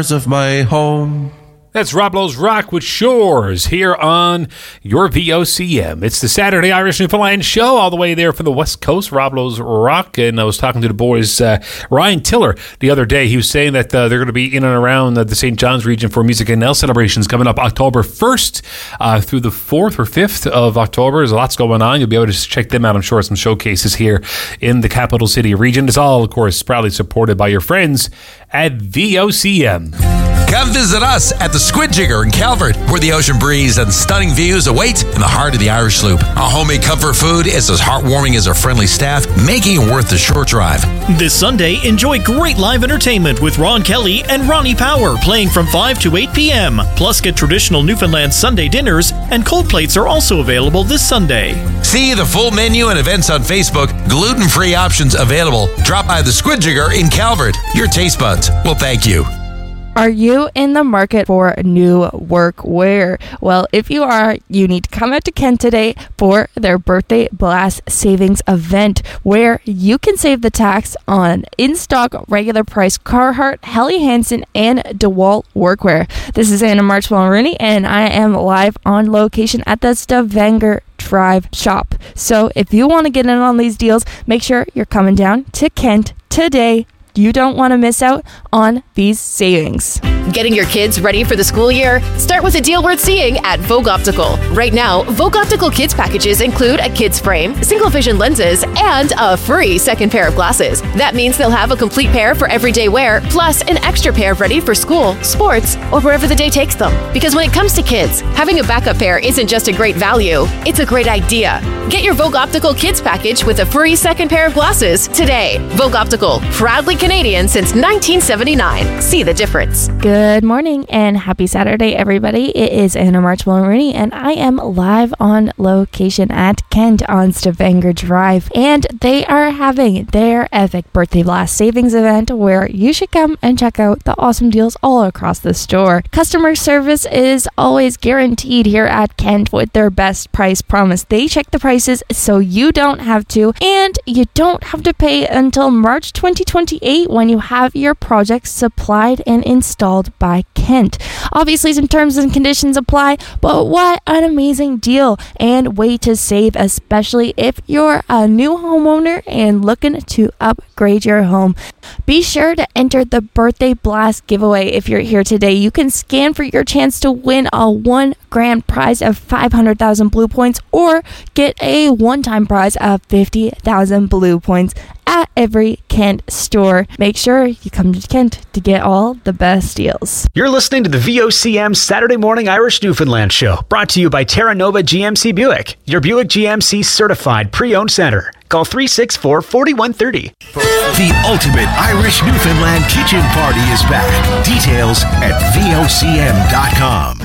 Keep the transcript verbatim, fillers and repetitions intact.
of my home. That's Rob Lowe's Rock with Shores here on your V O C M. It's the Saturday Irish Newfoundland show all the way there from the West Coast, Rob Lowe's Rock. And I was talking to the boys, uh, Ryan Tiller, the other day. He was saying that uh, they're going to be in and around uh, the Saint John's region for Music and Nail celebrations coming up October first uh, through the fourth or fifth of October. There's lots going on. You'll be able to check them out, I'm sure, some showcases here in the capital city region. It's all, of course, proudly supported by your friends at V O C M. Come visit us at the Squid Jigger in Calvert, where the ocean breeze and stunning views await in the heart of the Irish Loop. Our homemade comfort food is as heartwarming as our friendly staff, making it worth the short drive. This Sunday, enjoy great live entertainment with Ron Kelly and Ronnie Power playing from five to eight p.m. Plus, get traditional Newfoundland Sunday dinners, and cold plates are also available this Sunday. See the full menu and events on Facebook. Gluten-free options available. Drop by the Squid Jigger in Calvert. Your taste buds will thank you. Are you in the market for new workwear? Well, if you are, you need to come out to Kent today for their Birthday Blast Savings event, where you can save the tax on in-stock, regular price Carhartt, Helly Hansen, and DeWalt workwear. This is Anna Marchwell-Rooney, and I am live on location at the Stavanger Drive shop. So if you want to get in on these deals, make sure you're coming down to Kent today. You don't want to miss out on these savings. Getting your kids ready for the school year? Start with a deal worth seeing at Vogue Optical. Right now, Vogue Optical Kids packages include a kid's frame, single vision lenses, and a free second pair of glasses. That means they'll have a complete pair for everyday wear, plus an extra pair ready for school, sports, or wherever the day takes them. Because when it comes to kids, having a backup pair isn't just a great value, it's a great idea. Get your Vogue Optical Kids package with a free second pair of glasses today. Vogue Optical, proudly Canadian since nineteen seventy-nine. See the difference. Good morning and happy Saturday, everybody. It is Anna Marchwell-Rooney, and I am live on location at Kent on Stavanger Drive. And they are having their epic Birthday Blast Savings event, where you should come and check out the awesome deals all across the store. Customer service is always guaranteed here at Kent with their best price promise. They check the prices so you don't have to, and you don't have to pay until March twenty twenty-eight when you have your project supplied and installed by Kent. Obviously, some terms and conditions apply, but what an amazing deal and way to save, especially if you're a new homeowner and looking to upgrade your home. Be sure to enter the Birthday Blast giveaway if you're here today. You can scan for your chance to win a one grand prize of five hundred thousand Blue Points, or get a one-time prize of fifty thousand Blue Points at every Kent store. Make sure you come to Kent to get all the best deals. You're listening to the V O C M Saturday Morning Irish Newfoundland Show, brought to you by Terra Nova G M C Buick, your Buick G M C certified pre-owned center. Call three six four, four one three zero. The ultimate Irish Newfoundland kitchen party is back. Details at V O C M dot com.